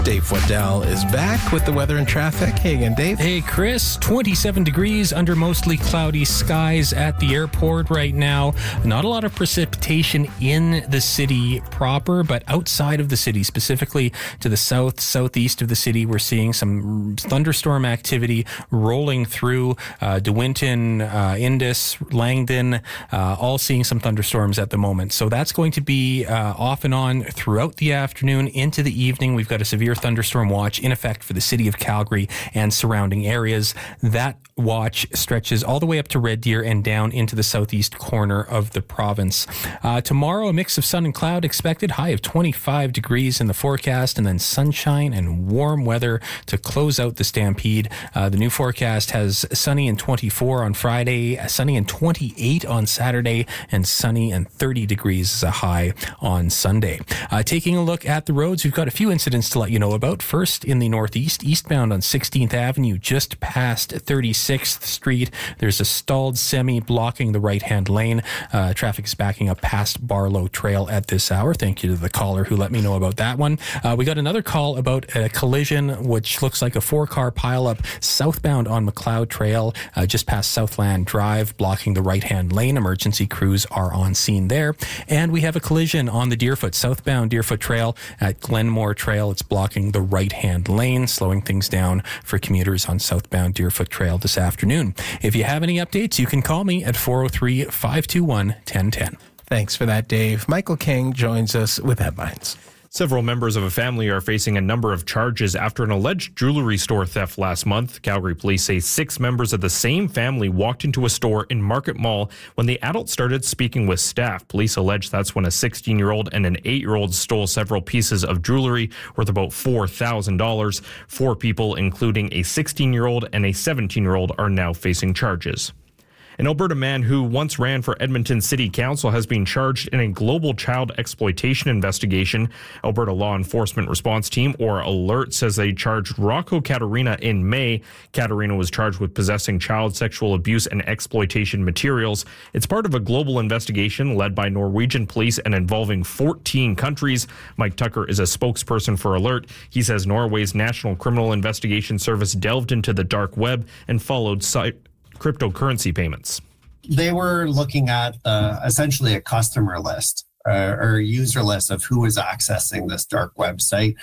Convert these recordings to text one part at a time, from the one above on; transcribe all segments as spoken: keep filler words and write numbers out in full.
Dave Waddell is back with the weather and traffic. Hey again, Dave. Hey, Chris. twenty-seven degrees under mostly cloudy skies at the airport right now. Not a lot of precipitation in the city proper, but outside of the city, specifically to the south, southeast of the city, we're seeing some thunderstorm activity rolling through uh, De Winton, uh, Indus, Langdon, uh, all seeing some thunderstorms at the moment. So that's going to be uh, off and on throughout the afternoon into the evening. We've got a severe thunderstorm watch in effect for the city of Calgary and surrounding areas. That watch stretches all the way up to Red Deer and down into the southeast corner of the province. Uh, tomorrow, a mix of sun and cloud expected, high of twenty-five degrees in the forecast, and then sunshine and warm weather to close out the stampede. Uh, the new forecast has sunny and twenty-four on Friday, sunny and twenty-eight on Saturday, and sunny and thirty degrees as a high on Sunday. Uh, taking a look at the roads, we've got a few incidents to let you know about. First, in the northeast, eastbound on sixteenth Avenue, just past thirty-sixth Street, there's a stalled semi blocking the right-hand lane. Uh, traffic is backing up past Barlow Trail at this hour. Thank you to the caller who let me know about that one. Uh, we got another call about a collision, which looks like a four-car pileup southbound on McLeod Trail, uh, just past Southland Drive, blocking the right-hand lane. Emergency crews are on scene there. And we have a collision on the Deerfoot, southbound Deerfoot Trail at Glenmore Trail. It's blocking the right-hand lane, slowing things down for commuters on southbound Deerfoot Trail this afternoon. If you have any updates, you can call me at four oh three, five two one, one oh one oh. Thanks for that, Dave. Michael King joins us with headlines. Several members of a family are facing a number of charges after an alleged jewelry store theft last month. Calgary police say six members of the same family walked into a store in Market Mall when the adult started speaking with staff. Police allege that's when a sixteen-year-old and an eight-year-old stole several pieces of jewelry worth about four thousand dollars. Four people, including a sixteen-year-old and a seventeen-year-old, are now facing charges. An Alberta man who once ran for Edmonton City Council has been charged in a global child exploitation investigation. Alberta Law Enforcement Response Team, or ALERT, says they charged Rocco Caterina in May. Caterina was charged with possessing child sexual abuse and exploitation materials. It's part of a global investigation led by Norwegian police and involving fourteen countries. Mike Tucker is a spokesperson for ALERT. He says Norway's National Criminal Investigation Service delved into the dark web and followed site cryptocurrency payments. They were looking at uh, essentially a customer list uh, or a user list of who was accessing this dark website.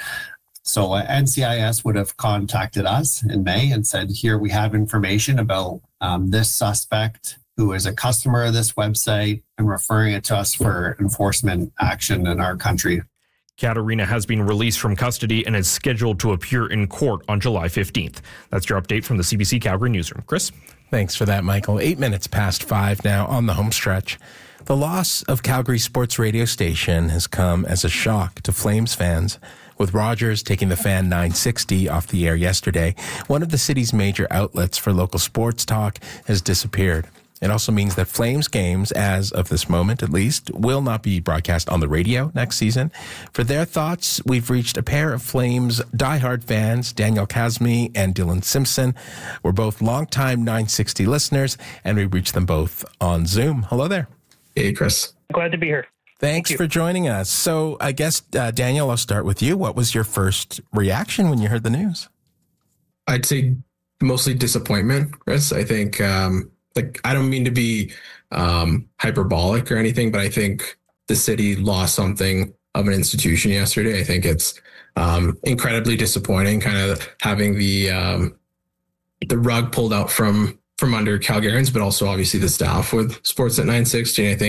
So uh, N C I S would have contacted us in May and said, here we have information about um, this suspect who is a customer of this website, and referring it to us for enforcement action in our country. Caterina has been released from custody and is scheduled to appear in court on July fifteenth. That's your update from the C B C Calgary Newsroom. Chris? Thanks for that, Michael. Eight minutes past five now on the home stretch. The loss of Calgary sports radio station has come as a shock to Flames fans, with Rogers taking the Fan nine sixty off the air yesterday. One of the city's major outlets for local sports talk has disappeared. It also means that Flames games, as of this moment at least, will not be broadcast on the radio next season. For their thoughts, we've reached a pair of Flames diehard fans, Daniel Kazmi and Dylan Simpson. We're both longtime nine sixty listeners, and we reached them both on Zoom. Hello there. Hey, Chris. Glad to be here. Thanks Thank for joining us. So I guess, uh, Daniel, I'll start with you. What was your first reaction when you heard the news? I'd say mostly disappointment, Chris. I think... Um, Like, I don't mean to be um, hyperbolic or anything, but I think the city lost something of an institution yesterday. I think it's um, incredibly disappointing, kind of having the um, the rug pulled out from from under Calgarians, but also obviously the staff with Sportsnet nine sixty. And I think